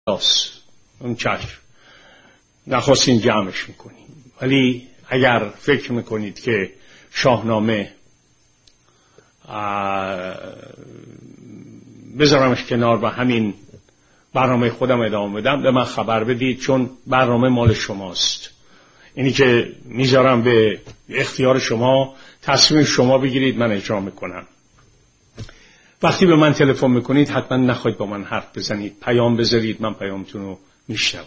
اون چشم نخواستین جمعش میکنیم، ولی اگر فکر میکنید که شاهنامه بذارمش کنار و همین برنامه خودم ادامه بدم، به من خبر بدید، چون برنامه مال شماست. اینی که میذارم به اختیار شما، تصمیم شما بگیرید، من اجرا میکنم. وقتی به من تلفن میکنید حتما نخواهید با من حرف بزنید، پیام بذارید، من پیامتون رو میشنوم.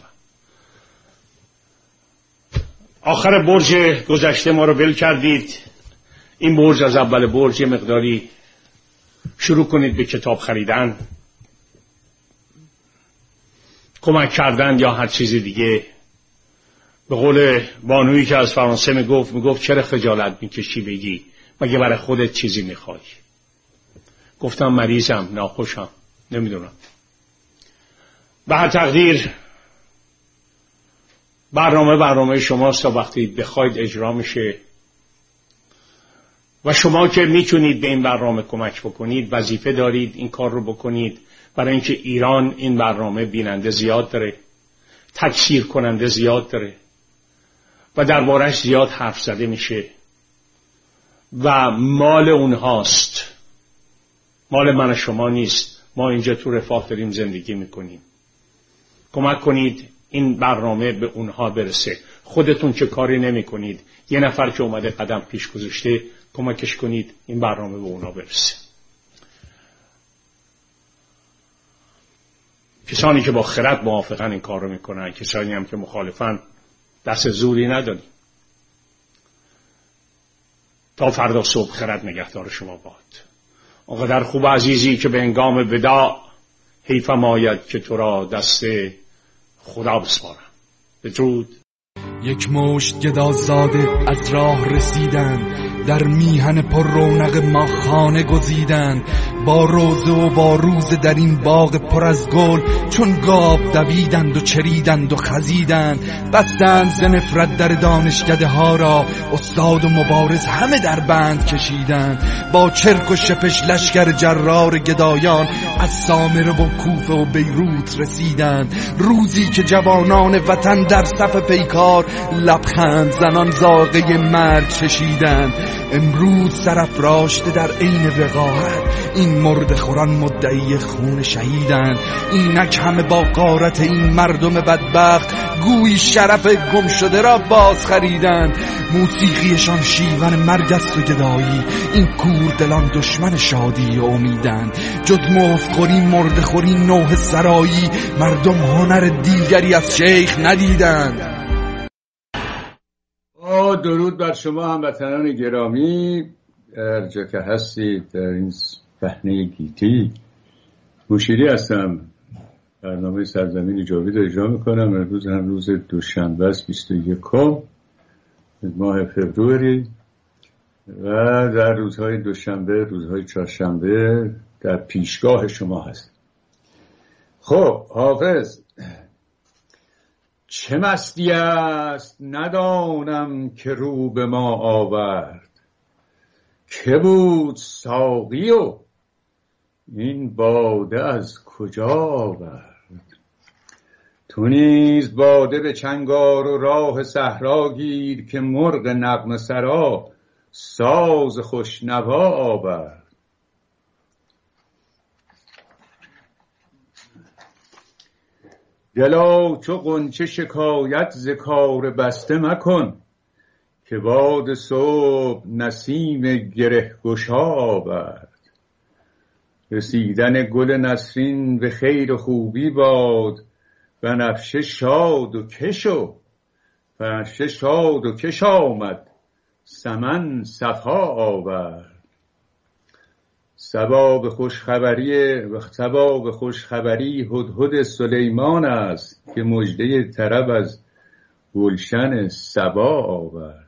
آخر برج گذشته ما رو ول کردید. این برج از اول برج یه مقداری شروع کنید به کتاب خریدن، کمک کردن یا هر چیز دیگه. به قول بانویی که از فرانسه میگفت چرا خجالت میکشی بگی، مگه برای خودت چیزی میخوای؟ گفتم مریضم، ناخوشم، نمیدونم. به هر تقدیر برنامه شماست تا وقتی بخواید اجرا میشه، و شما که میتونید به این برنامه کمک بکنید وظیفه دارید این کار رو بکنید، برای اینکه ایران این برنامه بیننده زیاد داره، تکثیر کننده زیاد داره و دربارش زیاد حرف زده میشه و مال اونهاست، مال من و شما نیست. ما اینجا تو رفاه داریم زندگی میکنیم. کمک کنید این برنامه به اونها برسه. خودتون چه کاری نمی کنید، یه نفر که اومده قدم پیش گذاشته کمکش کنید این برنامه به اونها برسه. کسانی که با خرد موافقن این کار رو میکنن، کسانی هم که مخالفن دست زوری نداریم. تا فردا صبح خرد نگهدار شما باد. آنقدر خوب عزیزی که به هنگام وداع حیفم آید که تو را دست خدا بسپارم. بدرود. یک مشت گدازاده از راه رسیدند، در میهن پر رونق ما خانه گزیدند. با روزه و با روزه در این باغ پر از گل، چون گاو دویدند و چریدند و خزیدند. بستند ز نفرت در دانشکده ها را، استاد و مبارز همه در بند کشیدند. با چرک و شپش لشکر جرار گدایان، از سامره و کوفه و بیروت رسیدند. روزی که جوانان وطن در صف پیکار، لبخند زنان زاغه مرگ چشیدند. امروز سرافراشته در عین وقاحت، این مرد خوران مدعی خون شهیدند. اینک همه با غارت این مردم بدبخت، گویی شرف گم شده را باز خریدند. موسیقیشان شیون مرگ است و گدایی، این کور دلان دشمن شادی و امیدند. جز مفتخوری مرد خوری نوح سرایی، مردم هنر دیگری از شیخ ندیدند. درود بر شما هموطنان گرامی، هر جا که هستید در این صحنه گیتی. مشیری هستم، برنامه سرزمین جاوید اجرا میکنم. امروز هم روز دوشنبه است، 21 ماه فوریه، و در روزهای دوشنبه، روزهای چهارشنبه در پیشگاه شما هست. خب حافظ: چه مستی است ندانم که رو به ما آورد، که بود ساقی و این باده از کجا آورد. تو نیز باده به چنگار و راه صحرا گیر، که مرغ نغمه سرا ساز خوشنوا آورد. دلا چو غنچه شکایت ز کار بسته مکن، که باد صبح نسیم گره گشا آورد. رسیدن گل نسرین به خیر و خوبی باد، بنفشه شاد و کش آمد، سمن صفا آورد. صبا به خوشخبری هدهد سلیمان است، که مژده طرب از گلشن سبا آورد.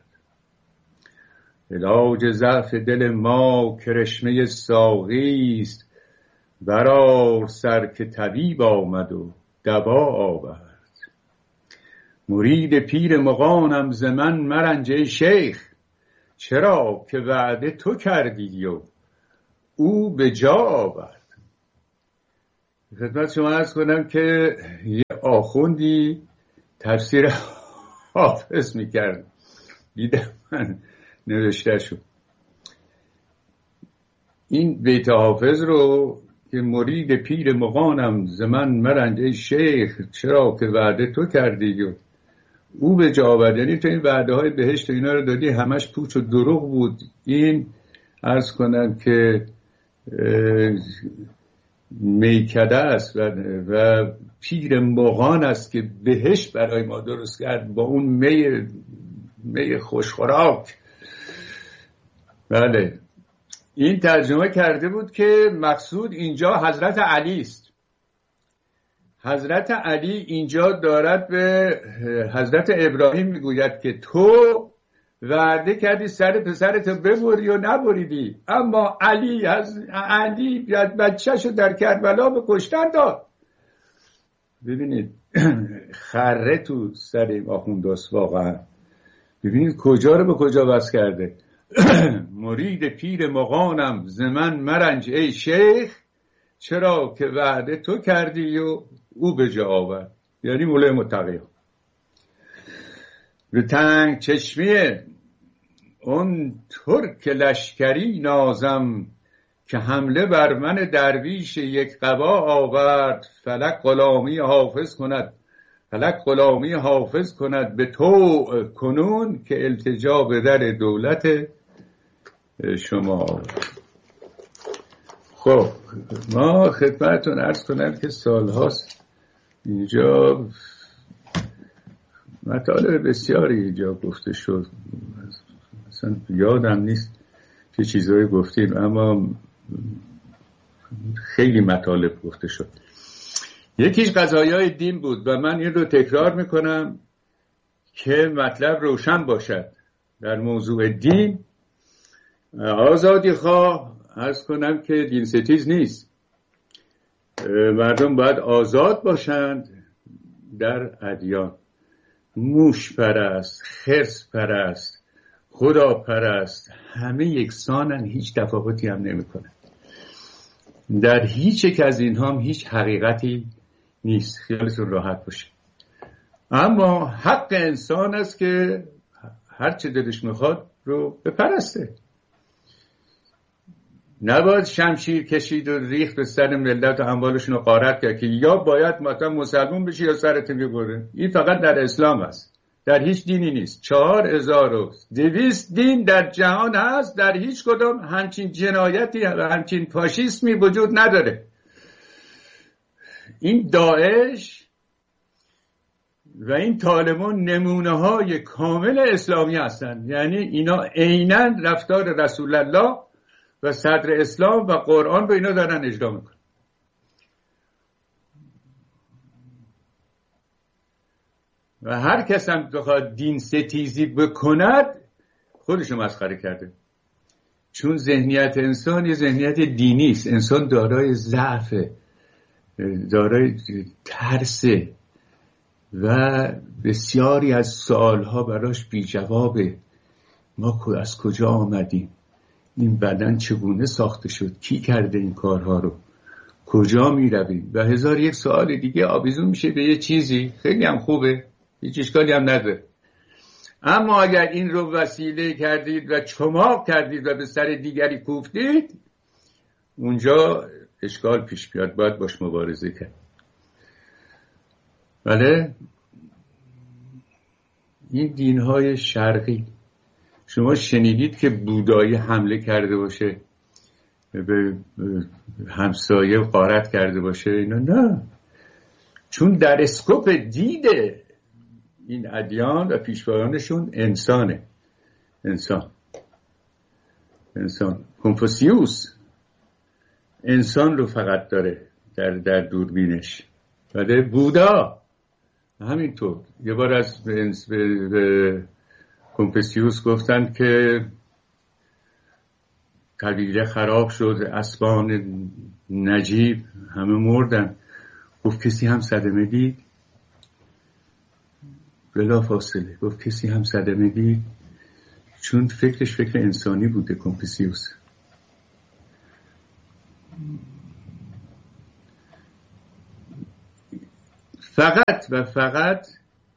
علاج ضعف دل ما کرشمه ساقی است، برآر سر که طبیب آمد و دوا آورد. مرید پیر مغانم ز من مرنج ای شیخ، چرا که وعده تو کردی و او به جا آورد. خدمت شما عرض کنم که یه آخوندی تفسیر حافظ میکرد، دیدم من نوشته شد. این بیت حافظ رو که مرید پیر مغانم ز من مرنج ای شیخ، چرا که وعده تو کردی و او به جا آورد. یعنی تو این وعده های بهشت و اینا رو دادی، همش پوچ و دروغ بود. این عرض کنم که میکده است و پیر مغان است که بهشت برای ما درست کرد با اون می خوشخوراک. بله، این ترجمه کرده بود که مقصود اینجا حضرت علی است. حضرت علی اینجا دارد به حضرت ابراهیم میگوید که تو وعده کردی سر پسرتو ببری و نبریدی، اما علی بچه‌شو در کربلا به کشتن داد. ببینید خره تو سر این آخونداست واقعا. ببینید کجا رو به کجا وصل کرده. مرید پیر مغانم ز من مرنج ای شیخ، چرا که وعده تو کردی و او به جا آورد. یعنی مولای متقی به تنگ چشمی اون ترک لشکری نازم، که حمله بر من درویش یک قبا آورد. فلک غلامی حافظ کند به تو کنون، که التجا به در دولت شما. خب ما خدمتتون عرض کنم که سالهاست اینجا مطالب بسیاری اینجا گفته شد، اصلا یادم نیست چه چیزایی گفتیم، اما خیلی مطالب گفته شد. یکیش قضایای دین بود و من این رو تکرار میکنم که مطلب روشن باشد. در موضوع دین آزادی خواه عرض کنم که دین ستیز نیست. مردم باید آزاد باشند در ادیان. موش پرست، خرس پرست، خدا پرست، همه یکسانن، هیچ تفاوتی هم نمی کنن. در هیچ یک از اینها هم هیچ حقیقتی نیست، خیالتون راحت باشه. اما حق انسان است که هرچه دلش میخواد رو بپرسته. نباید شمشیر کشید و ریخت به سر ملت و اموالشون رو غارت کرد که یا باید مثلا مسلمان بشی یا سرت میبره. این فقط در اسلام است، در هیچ دینی نیست. 4200 دین در جهان هست، در هیچ کدام همچین جنایتی و همچین فاشیسمی وجود نداره. این داعش و این طالبان نمونه های کامل اسلامی هستند. یعنی اینا عیناً رفتار رسول الله و صدر اسلام و قرآن به اینا دارن اجرا میکنن. و هر کس هم بخواد دین ستیزی بکند خودشو مسخره کرده. چون ذهنیت انسان یه ذهنیت دینی است. انسان دارای ضعف، دارای ترس و بسیاری از سوالها براش بی جوابه. ما از کجا آمدیم؟ این بدن چگونه ساخته شد؟ کی کرده این کارها رو؟ کجا می رویم؟ و 1001 سوال دیگه آویزون میشه به یه چیزی خیلی هم خوبه، هیچ اشکالی هم نداره. اما اگر این رو وسیله کردید و چماق کردید و به سر دیگری کوفتید، اونجا اشکال پیش بیاد، باید باش مبارزه کرد. بله، این دینهای شرقی، شما شنیدید که بودایی حمله کرده باشه به همسایه غارت کرده باشه؟ اینا نه، چون در اسکوپ دید این ادیان و پیشوایانشون انسانه. انسان کنفوسیوس انسان رو فقط داره در دوربینش. بعد بودا همینطور. یه بار از به کنفوسیوس گفتن که قبیله خراب شد، اسبان نجیب همه مردن. گفت کسی هم صدمه دید؟ بلا فاصله گفت کسی هم صدمه دید؟ چون فکرش فکر انسانی بوده کنفوسیوس. فقط و فقط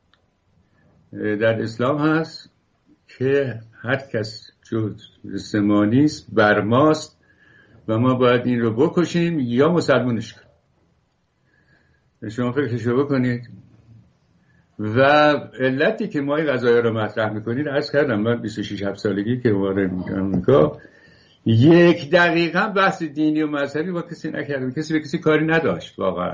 در اسلام هست که هر کس جسمانی است بر ماست و ما باید این رو بکشیم یا مسلمونش کنیم. شما فکرشو بکنید. و علتی که ما این قضایا رو مطرح میکنید، عرض کردم من 26-7 سالگی که وارد آمریکا یک دقیقا بحث دینی و مذهبی با کسی نکردم، کسی به کسی کاری نداشت. واقعا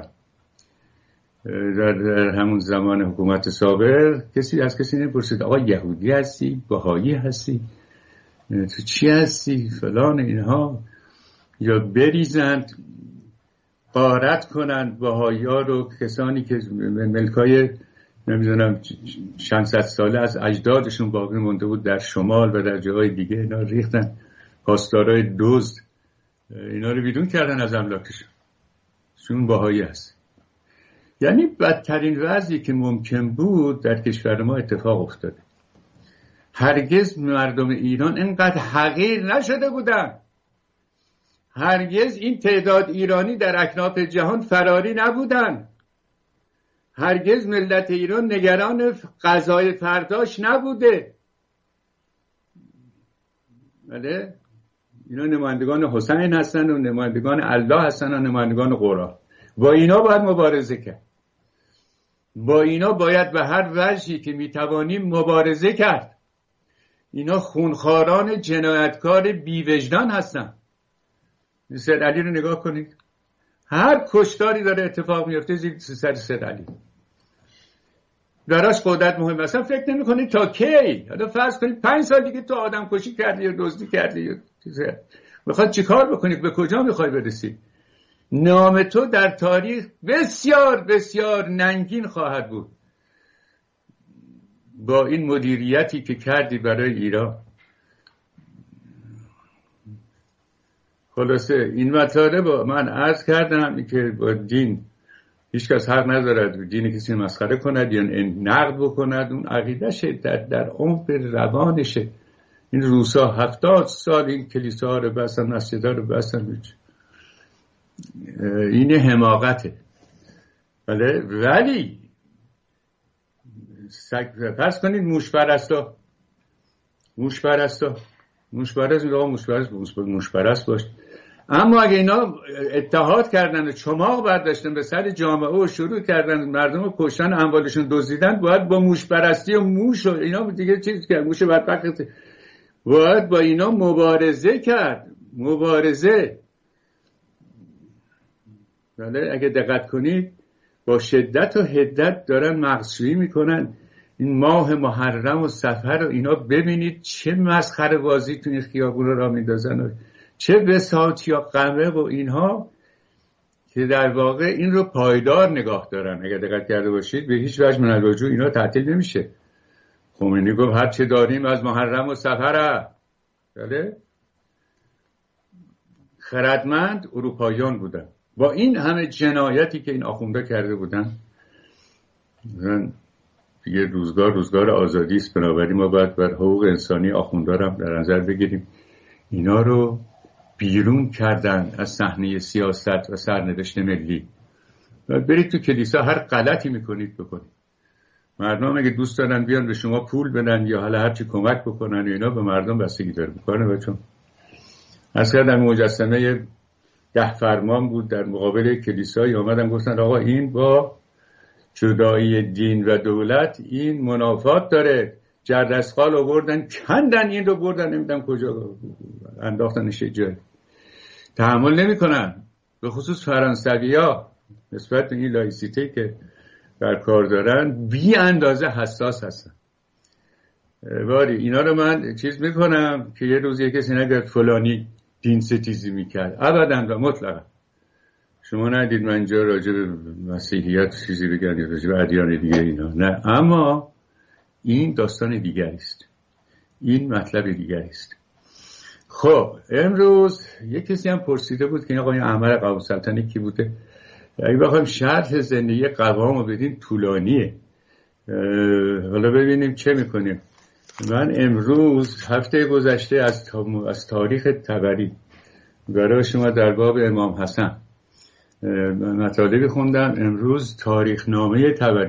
در همون زمان حکومت سابق کسی از کسی نپرسید آقا یهودی هستی، بهایی هستی، تو چی هستی، فلان اینها. یا بریزند غارت کنند بهایی ها رو، کسانی که ملکای نمیدونم چند صد ساله از اجدادشون باقی مونده بود در شمال و در جاهای دیگه، اینا ریختن، پاسدارای دزد اینا رو بیرون کردن از املاکشون، چون بهایی هست. یعنی بدترین وضعی که ممکن بود در کشور ما اتفاق افتاده. هرگز مردم ایران اینقدر حقیر نشده بودن، هرگز این تعداد ایرانی در اکناف جهان فراری نبودن، هرگز ملت ایران نگران قضای فرداش نبوده. بله، اینا نمایندگان حسین هستن و نمایندگان الله هستن و نمایندگان قرآن. با اینا باید مبارزه کرد، با اینا باید به هر وجهی که میتوانیم مبارزه کرد. اینا خونخواران جنایتکار بیوجدان هستن. سید علی رو نگاه کنید، هر کشتاری داره اتفاق میفته زیر سر سید علی. براش قدرت مهم است. فکر نمی کنید تا کی؟ حالا فرض کنید 5 سال دیگه تو آدم کشی کردی یا دزدی کردی یا میخواد چیکار بکنید؟ به کجا میخوای برسی؟ نام تو در تاریخ بسیار بسیار ننگین خواهد بود با این مدیریتی که کردی برای ایران. خلاصه این مطالب من عرض کردم که با دین هیچ کس حق ندارد دین کسی مسخره کند یا نقد بکند. اون عقیدهشه، در عمق روانشه. این روسا 70 سال این کلیساها رو بستن، مسجدها رو بستن. این حماقته. ولی پس کنید موش پرست باش. اما اگه اینا اتحاد کردن و چماق برداشتن به سر جامعه و شروع کردن مردم رو کشتن، اموالشون دزدیدن، باید با موش پرستی و موش و اینا دیگه چیز کرد، موش بدبخت، باید با اینا مبارزه کرد. مبارزه. اگه دقت کنید با شدت و حدت دارن مغزشویی میکنن. این ماه محرم و صفر و اینا ببینید چه مسخره بازی تو این خیابون را میندازن، چه بساط یا قمه و اینها که در واقع این رو پایدار نگاه دارن. اگر دقت کرده باشید به هیچ وجه من الوجود اینا تعطیل نمیشه. خمینی گفت هر چه داریم از محرم و صفره. بله، خردمند اروپاییان بودن. با این همه جنایتی که این آخونده کرده بودن، دیگه روزگار آزادی است، بنابراین ما باید بر حقوق انسانی آخوندارم در نظر بگیریم. اینا رو بیرون کردن از صحنه سیاست و سرنوشت ملی. برید تو کلیسا هر غلطی میکنید بکنید. مردم اگه دوست دارن بیان به شما پول بدن یا حالا هرچی کمک بکنن، اینا به مردم بستگی داره بکنه. بچون اصلا در مجسمه 10 فرمان بود در مقابل کلیسایی، آمدن گفتن آقا این با جدایی دین و دولت این منافات داره. جردسقال آوردن کندن، این رو بردن نمیدونم کجا انداختنش جای. تحمل نمیکنن. به خصوص فرانسوی‌ها نسبت به این لایسیته که در کار دارن بی اندازه حساس هستن. ولی اینا رو من چیز میکنم که یه روز کسی نگه فلانی دین ستیزی میکرد. ابدا و مطلقا. شما ندید من اینجا راجع به مسیحیت چیزی بگم یا راجع به ادیان دیگه اینا، نه. اما این داستان دیگری است، این مطلب دیگری است. خب امروز یک کسی هم پرسیده بود که این آقای احمد قوام سلطنی کی بوده. اگه بخوایم شرح زندگی قوام رو بدیم طولانیه. حالا ببینیم چه میکنیم. من امروز هفته گذشته از تاریخ طبری برای شما در باب امام حسن مطالبی خوندم امروز تاریخنامه تبری